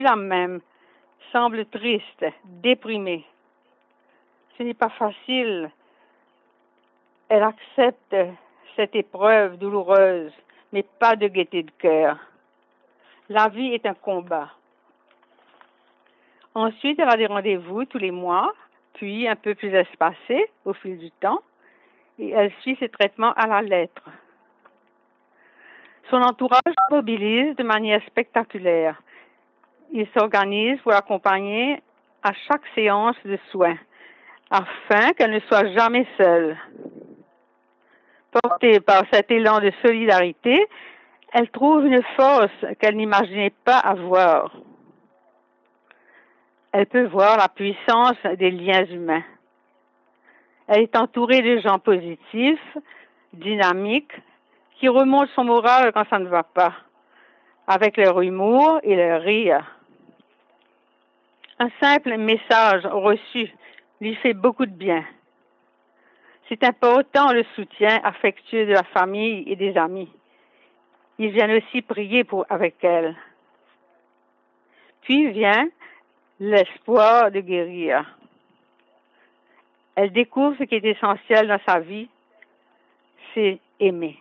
la même, semble triste, déprimée. Ce n'est pas facile. Elle accepte cette épreuve douloureuse, mais pas de gaieté de cœur. La vie est un combat. Ensuite, elle a des rendez-vous tous les mois, puis un peu plus espacés au fil du temps, et elle suit ses traitements à la lettre. Son entourage se mobilise de manière spectaculaire. Il s'organise pour l'accompagner à chaque séance de soins, afin qu'elle ne soit jamais seule. Portée par cet élan de solidarité, elle trouve une force qu'elle n'imaginait pas avoir. Elle peut voir la puissance des liens humains. Elle est entourée de gens positifs, dynamiques, qui remontent son moral quand ça ne va pas, avec leur humour et leur rire. Un simple message reçu lui fait beaucoup de bien. C'est important le soutien affectueux de la famille et des amis. Ils viennent aussi prier avec elle. Puis vient l'espoir de guérir. Elle découvre ce qui est essentiel dans sa vie, c'est aimer.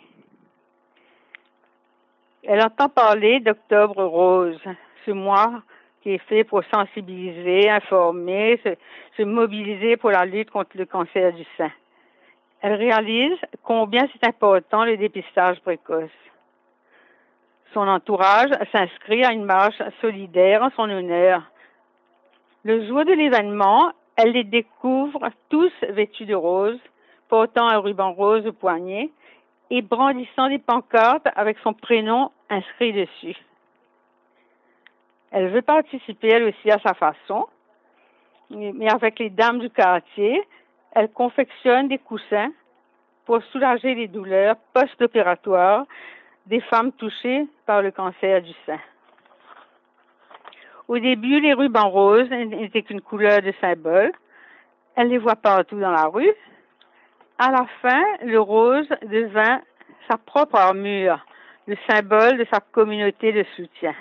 Elle entend parler d'Octobre Rose, ce mois qui est fait pour sensibiliser, informer, se mobiliser pour la lutte contre le cancer du sein. Elle réalise combien c'est important le dépistage précoce. Son entourage s'inscrit à une marche solidaire en son honneur. Le jour de l'événement, elle les découvre tous vêtus de rose, portant un ruban rose au poignet et brandissant des pancartes avec son prénom inscrit dessus. Elle veut participer elle aussi à sa façon, mais avec les dames du quartier, elle confectionne des coussins pour soulager les douleurs post-opératoires des femmes touchées par le cancer du sein. Au début, les rubans roses n'étaient qu'une couleur de symbole. Elle les voit partout dans la rue. À la fin, le rose devint sa propre armure, le symbole de sa communauté de soutien.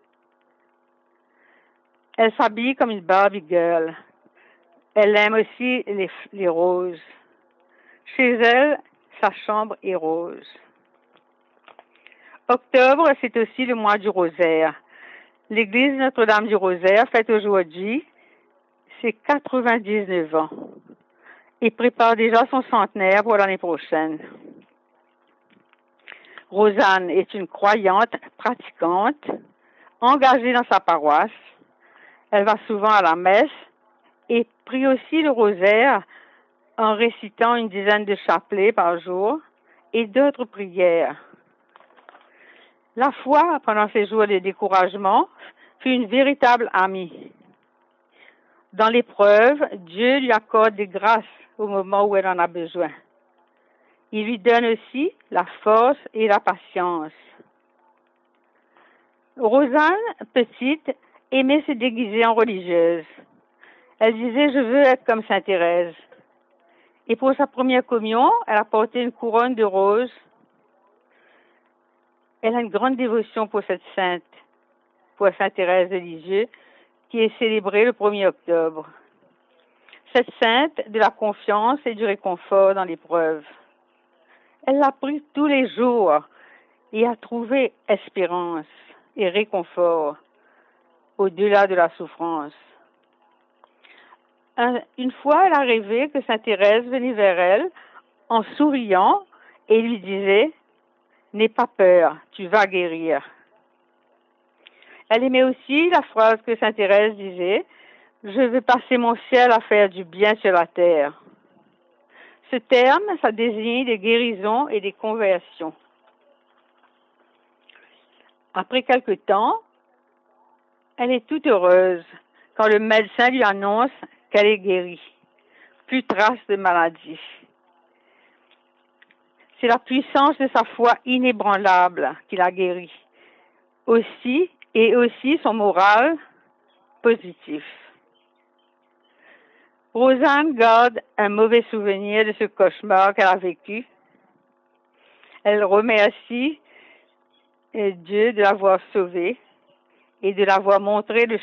Elle s'habille comme une Barbie girl. Elle aime aussi les roses. Chez elle, sa chambre est rose. Octobre, c'est aussi le mois du rosaire. L'église Notre-Dame du Rosaire fête aujourd'hui ses 99 ans et prépare déjà son centenaire pour l'année prochaine. Rosanne est une croyante pratiquante, engagée dans sa paroisse. Elle va souvent à la messe et prie aussi le rosaire en récitant une dizaine de chapelets par jour et d'autres prières. La foi, pendant ces jours de découragement, fut une véritable amie. Dans l'épreuve, Dieu lui accorde des grâces au moment où elle en a besoin. Il lui donne aussi la force et la patience. Rosanne, petite, aimait se déguiser en religieuse. Elle disait « Je veux être comme Sainte Thérèse ». Et pour sa première communion, elle a porté une couronne de roses. Elle a une grande dévotion pour cette sainte, pour Sainte Thérèse de Lisieux, qui est célébrée le 1er octobre. Cette sainte de la confiance et du réconfort dans l'épreuve. Elle l'a pris tous les jours et a trouvé espérance et réconfort au-delà de la souffrance. Une fois, elle a rêvé que Sainte Thérèse venait vers elle en souriant et lui disait « N'aie pas peur, tu vas guérir ». Elle aimait aussi la phrase que Sainte Thérèse disait « Je veux passer mon ciel à faire du bien sur la terre ». Ce terme, ça désigne des guérisons et des conversions. Après quelque temps, elle est toute heureuse quand le médecin lui annonce qu'elle est guérie. Plus trace de maladie. C'est la puissance de sa foi inébranlable qui l'a guérie. Aussi son moral positif. Rosanne garde un mauvais souvenir de ce cauchemar qu'elle a vécu. Elle remercie Dieu de l'avoir sauvée et de l'avoir montré le